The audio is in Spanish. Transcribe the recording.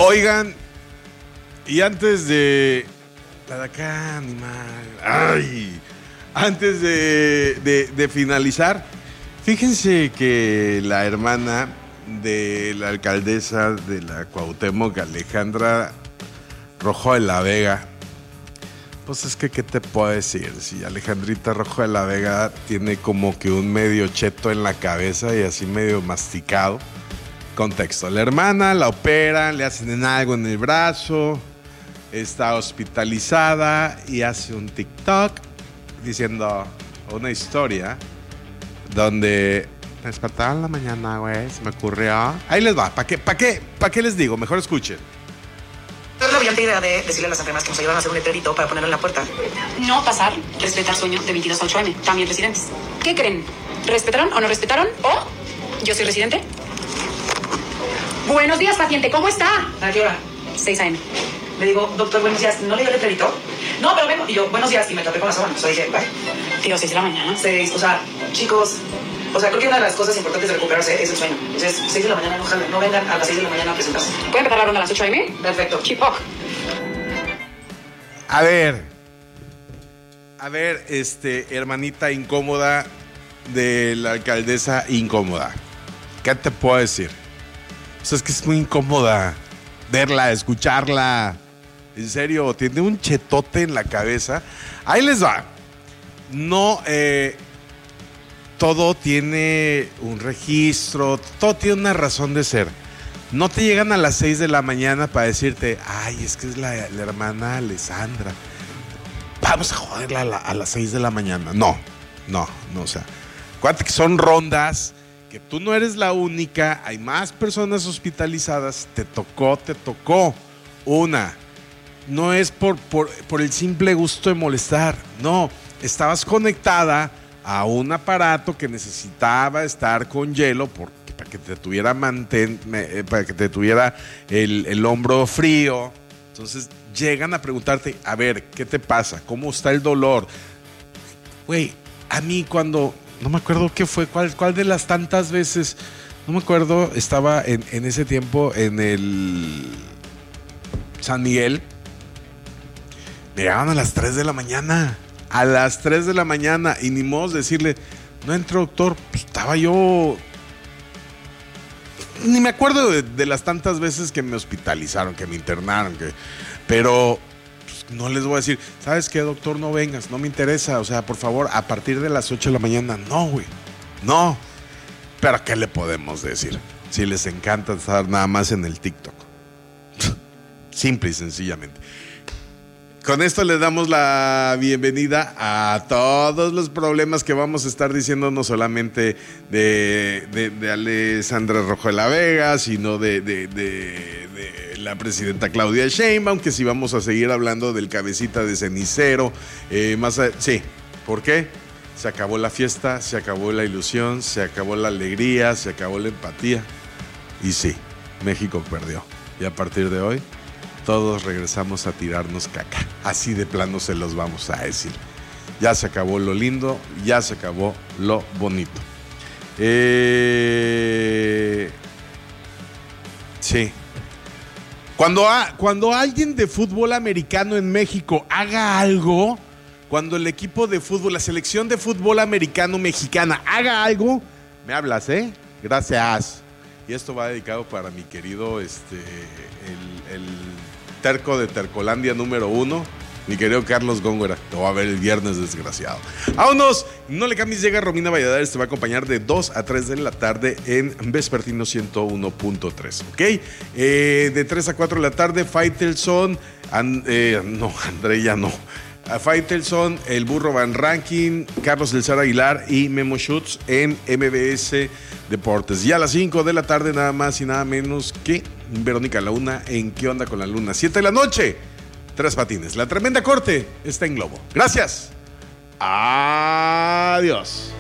Oigan, y antes de... La de acá, animal. Ay. Antes de finalizar, fíjense que la hermana de la alcaldesa de la Cuauhtémoc, Alejandra Rojo de la Vega, pues es que, ¿qué te puedo decir? Si Alejandrita Rojo de la Vega tiene como que un medio cheto en la cabeza y así medio masticado. Contexto, la hermana la operan, le hacen algo en el brazo, está hospitalizada y hace un TikTok diciendo una historia donde me despertaba en la mañana, güey, se me ocurrió. Ahí les va, ¿para qué les digo? Mejor escuchen. Es la brillante idea de decirle a las enfermeras que nos ayudan a hacer un letrerito para ponerlo en la puerta. No pasar, respetar sueño de 22 a 8 m. También residentes. ¿Qué creen? ¿Respetaron o no respetaron? ¿O yo soy residente? Buenos días, paciente, ¿cómo está? ¿A qué hora? 6 a.m. Le digo, doctor, buenos días, ¿no le dio el letrerito? No, pero vengo. Y yo, buenos días, y me tapé con la sábana. O sea, dije, bye. Digo, 6 de la mañana. 6, o sea, chicos, o sea, creo que una de las cosas importantes de recuperarse es el sueño. Entonces, 6 de la mañana, no vengan a las 6 de la mañana a presentarse. ¿Puede empezar la ronda a las 8 a.m.? Perfecto. Chipoc. A ver, hermanita incómoda de la alcaldesa incómoda. ¿Qué te puedo decir? O sea, es que es muy incómoda verla, escucharla. En serio, tiene un chetote en la cabeza. Ahí les va. No, todo tiene un registro, todo tiene una razón de ser. No te llegan a las 6 de la mañana para decirte, ay, es que es la hermana Alessandra. Vamos a joderla a las 6 de la mañana. No, o sea, acuérdate que son rondas, que tú no eres la única, hay más personas hospitalizadas, te tocó. Una, no es por el simple gusto de molestar, no, estabas conectada a un aparato que necesitaba estar con hielo para que te tuviera para que te tuviera el hombro frío. Entonces llegan a preguntarte, a ver, ¿qué te pasa? ¿Cómo está el dolor? Güey, a mí cuando, no me acuerdo qué fue, cuál de las tantas veces, no me acuerdo, estaba en ese tiempo en el San Miguel, me llegaban a las 3 de la mañana. A las 3 de la mañana, y ni modo de decirle, no entró, doctor. Pues estaba yo, ni me acuerdo de las tantas veces que me hospitalizaron, que me internaron, pero pues, no les voy a decir, ¿sabes qué, doctor? No vengas, no me interesa, o sea, por favor, a partir de las 8 de la mañana, no, güey, no. Pero ¿qué le podemos decir? Si les encanta estar nada más en el TikTok. Simple y sencillamente. Con esto les damos la bienvenida a todos los problemas que vamos a estar diciendo, no solamente de Alessandra Rojo de la Vega, sino de la presidenta Claudia Sheinbaum, que sí vamos a seguir hablando del cabecita de cenicero. Sí, ¿por qué? Se acabó la fiesta, se acabó la ilusión, se acabó la alegría, se acabó la empatía. Y sí, México perdió. Y a partir de hoy, todos regresamos a tirarnos caca. Así de plano se los vamos a decir. Ya se acabó lo lindo, ya se acabó lo bonito. Sí. Cuando alguien de fútbol americano en México haga algo, cuando el equipo de fútbol, la selección de fútbol americano mexicana haga algo, me hablas, ¿eh? Gracias. Y esto va dedicado para mi querido, el terco de Tercolandia número 1, mi querido Carlos Góngora. Te voy a ver el viernes, desgraciado. Vámonos, no le cambies, llega Romina Valladares, te va a acompañar de 2 a 3 de la tarde en Vespertino 101.3, ¿ok? De 3 a 4 de la tarde, Faitelson, André ya no. A Faitelson, el Burro Van Ranking, Carlos del Zar Aguilar y Memo Schutz en MBS Deportes. Y a las 5 de la tarde, nada más y nada menos que Verónica Luna en ¿Qué onda con la luna? 7 de la noche, Tres Patines. La tremenda corte está en Globo. Gracias. Adiós.